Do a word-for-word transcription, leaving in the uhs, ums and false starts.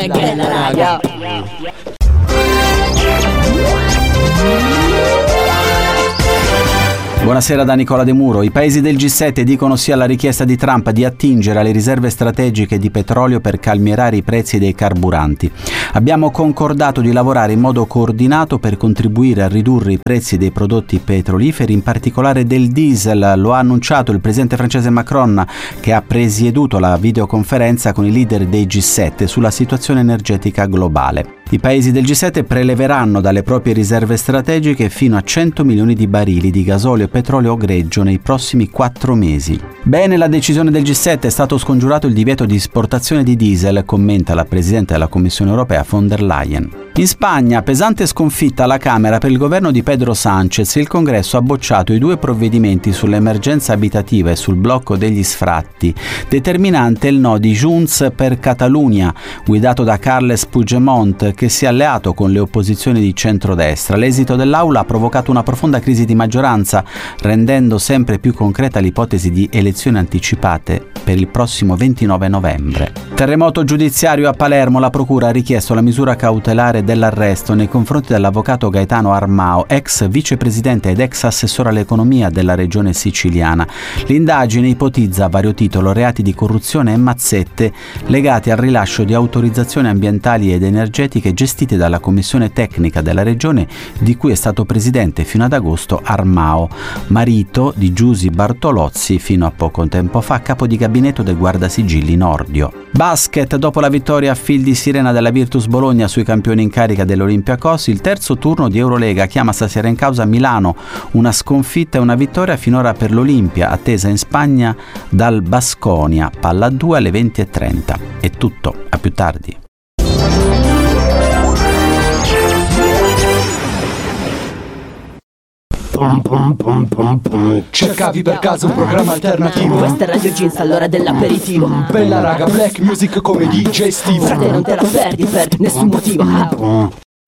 bella raga. Buonasera da Nicola De Muro. I paesi del G sette dicono sì alla richiesta di Trump di attingere alle riserve strategiche di petrolio per calmierare i prezzi dei carburanti. Abbiamo concordato di lavorare in modo coordinato per contribuire a ridurre i prezzi dei prodotti petroliferi, in particolare del diesel. Lo ha annunciato il presidente francese Macron, che ha presieduto la videoconferenza con i leader dei G sette sulla situazione energetica globale. I paesi del G sette preleveranno dalle proprie riserve strategiche fino a cento milioni di barili di gasolio e petrolio greggio nei prossimi quattro mesi. Bene la decisione del G sette, è stato scongiurato il divieto di esportazione di diesel, commenta la Presidente della Commissione europea von der Leyen. In Spagna, pesante sconfitta alla Camera per il governo di Pedro Sánchez. Il Congresso ha bocciato i due provvedimenti sull'emergenza abitativa e sul blocco degli sfratti. Determinante il no di Junts per Catalunya, guidato da Carles Puigdemont, che si è alleato con le opposizioni di centrodestra. L'esito dell'Aula ha provocato una profonda crisi di maggioranza, rendendo sempre più concreta l'ipotesi di elezioni anticipate per il prossimo ventinove novembre. Terremoto giudiziario a Palermo. La procura ha richiesto la misura cautelare dell'arresto nei confronti dell'avvocato Gaetano Armao, ex vicepresidente ed ex assessore all'economia della regione siciliana. L'indagine ipotizza a vario titolo reati di corruzione e mazzette legati al rilascio di autorizzazioni ambientali ed energetiche gestite dalla commissione tecnica della regione, di cui è stato presidente fino ad agosto Armao, marito di Giusy Bartolozzi, fino a poco tempo fa capo di gabinetto del Guardasigilli Nordio. Basket, dopo la vittoria a fil di sirena della Virtus Bologna sui campioni in carica dell'Olympiacos, il terzo turno di Eurolega chiama stasera in causa Milano, una sconfitta e una vittoria finora per l'Olimpia, attesa in Spagna dal Baskonia. Palla a due alle venti e trenta. È tutto, a più tardi. Pum, pum, pum, pum, pum. Cercavi per caso un programma alternativo? Questa è Radio Jeans all'ora dell'aperitivo. Bella raga, black music come D J Steve. Frate, non te la perdi per nessun motivo.